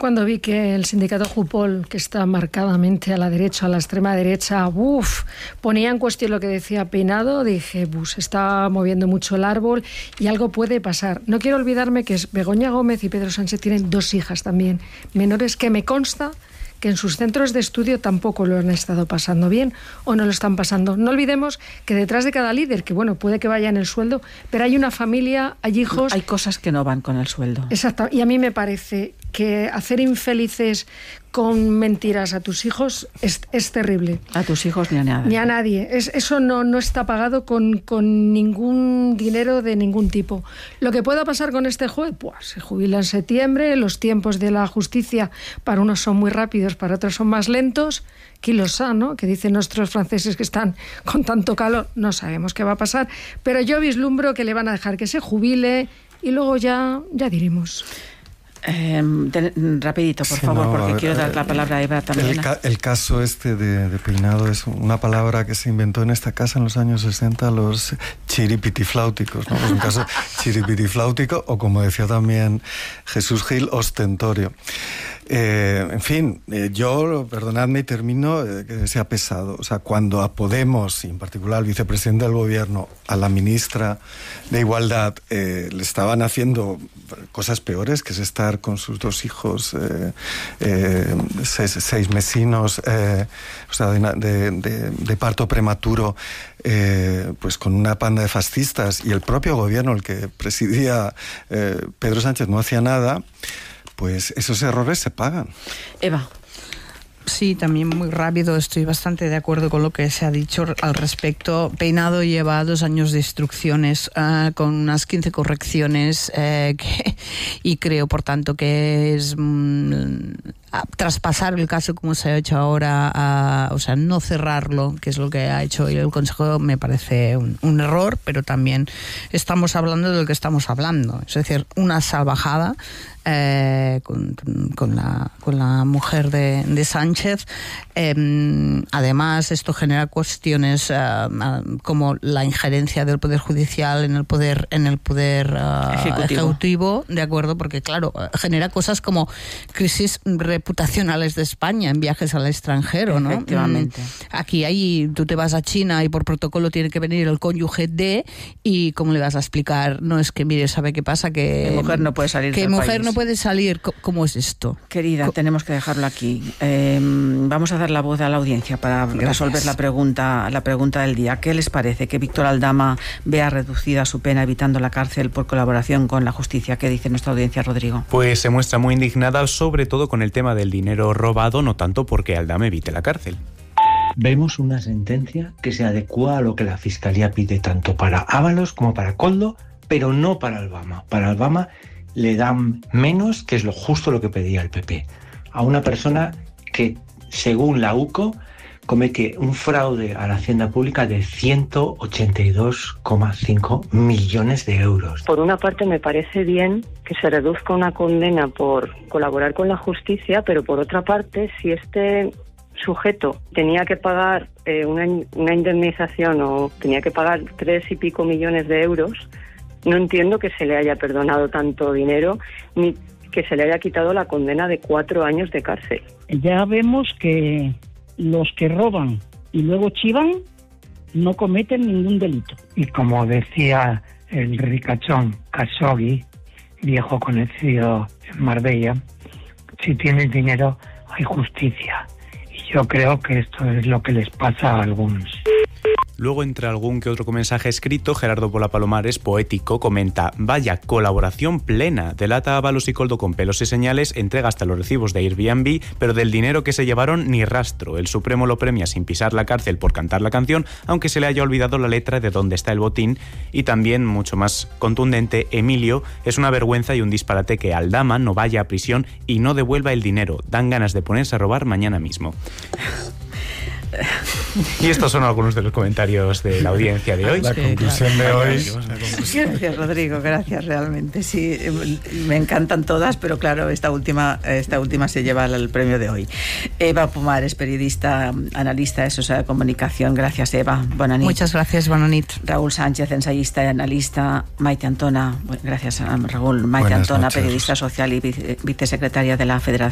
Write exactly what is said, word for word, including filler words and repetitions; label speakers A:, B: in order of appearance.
A: cuando vi que el sindicato Jupol, que está marcadamente a la derecha, a la extrema derecha, uf, ponía en cuestión lo que decía Peinado, dije, bus, se está moviendo mucho el árbol y algo puede pasar. No quiero olvidarme que Begoña Gómez y Pedro Sánchez tienen dos hijas también, menores, que me consta que en sus centros de estudio tampoco lo han estado pasando bien o no lo están pasando. No olvidemos que detrás de cada líder, que bueno, puede que vaya en el sueldo, pero hay una familia, hay hijos...
B: Hay cosas que no van con el sueldo.
A: Exacto, y a mí me parece que hacer infelices con mentiras a tus hijos es, es terrible.
B: A tus hijos ni a nadie.
A: Ni a nadie. Es, eso no, no está pagado con, con ningún dinero de ningún tipo. Lo que pueda pasar con este juez, pues se jubila en septiembre, los tiempos de la justicia para unos son muy rápidos, para otros son más lentos. Qui lo sa, ¿no? Que dicen nuestros franceses que están con tanto calor. No sabemos qué va a pasar, pero yo vislumbro que le van a dejar que se jubile y luego ya, ya diremos.
B: Eh, de, rapidito, por
C: sí,
B: favor,
C: no,
B: porque
C: ver,
B: quiero dar la palabra a Eva también.
C: El, ca- el caso este de, de Peinado es una palabra que se inventó en esta casa en los años sesenta, los chiripitifláuticos, ¿no? Es un caso chiripitifláutico, o como decía también Jesús Gil, ostentorio. Eh, en fin, eh, yo, perdonadme y termino, eh, que sea pesado. O sea, cuando a Podemos, y en particular al vicepresidente del gobierno, a la ministra de Igualdad, eh, le estaban haciendo cosas peores, que es estar con sus dos hijos, eh, eh, seis, seis mesinos, eh, o sea, de, de, de, de parto prematuro, eh, pues con una panda de fascistas, y el propio gobierno, el que presidía eh, Pedro Sánchez, no hacía nada. Pues esos errores se pagan.
B: Eva.
D: Sí, también muy rápido, estoy bastante de acuerdo con lo que se ha dicho al respecto. Peinado lleva dos años de instrucciones uh, con unas quince correcciones eh, que, y creo, por tanto, que es mm, traspasar el caso como se ha hecho ahora, a, o sea, no cerrarlo, que es lo que ha hecho el Consejo, me parece un, un error, pero también estamos hablando de lo que estamos hablando, es decir, una salvajada. Eh, con, con, la, con la mujer de, de Sánchez. Eh, además, esto genera cuestiones uh, uh, como la injerencia del Poder Judicial en el poder, en el poder uh, ejecutivo. ejecutivo, de acuerdo, porque claro, genera cosas como crisis reputacionales de España en viajes al extranjero, ¿no?
B: Efectivamente.
D: Aquí hay, tú te vas a China y por protocolo tiene que venir el cónyuge de, y ¿cómo le vas a explicar? No, es que mire, ¿sabe qué pasa? Que
B: mi mujer no puede salir
D: que
B: del
D: mujer
B: país.
D: no puede salir. ¿Cómo es esto?
B: Querida, tenemos que dejarlo aquí. Eh, vamos a dar la voz a la audiencia para Gracias. resolver la pregunta, la pregunta del día. ¿Qué les parece que Víctor Aldama vea reducida su pena evitando la cárcel por colaboración con la justicia? ¿Qué dice nuestra audiencia, Rodrigo?
E: Pues se muestra muy indignada, sobre todo con el tema del dinero robado, no tanto porque Aldama evite la cárcel.
F: Vemos una sentencia que se adecua a lo que la Fiscalía pide tanto para Ábalos como para Koldo, pero no para Albama. Para Albama le dan menos, que es lo justo lo que pedía el P P, a una persona que, según la U C O, comete un fraude a la hacienda pública de ciento ochenta y dos coma cinco millones de euros.
G: Por una parte me parece bien que se reduzca una condena por colaborar con la justicia, pero por otra parte, si este sujeto tenía que pagar eh, una, una indemnización o tenía que pagar tres y pico millones de euros, no entiendo que se le haya perdonado tanto dinero ni que se le haya quitado la condena de cuatro años de cárcel.
H: Ya vemos que los que roban y luego chivan no cometen ningún delito.
F: Y como decía el ricachón Khashoggi, viejo conocido en Marbella, si tienes dinero hay justicia. Y yo creo que esto es lo que les pasa a algunos.
E: Luego, entre algún que otro mensaje escrito, Gerardo Pola Palomares, poético, comenta: vaya colaboración plena, delata Ábalos y Koldo con pelos y señales, entrega hasta los recibos de Airbnb, pero del dinero que se llevaron ni rastro. El Supremo lo premia sin pisar la cárcel por cantar la canción, aunque se le haya olvidado la letra de dónde está el botín. Y también, mucho más contundente, Emilio: es una vergüenza y un disparate que Aldama no vaya a prisión y no devuelva el dinero. Dan ganas de ponerse a robar mañana mismo. Y estos son algunos de los comentarios de la audiencia de hoy.
C: La conclusión de hoy.
B: Gracias, Rodrigo, gracias, realmente. Sí, me encantan todas, pero claro, esta última, esta última se lleva el premio de hoy. Eva Pomares, periodista, analista de Sociedad de Comunicación. Gracias, Eva. Bona nit.
D: Muchas gracias, bona nit.
B: Raúl Sánchez, ensayista y analista. Maite Antona, gracias, Raúl. Maite Buenas Antona, noches. Periodista social y vicesecretaria de la Federación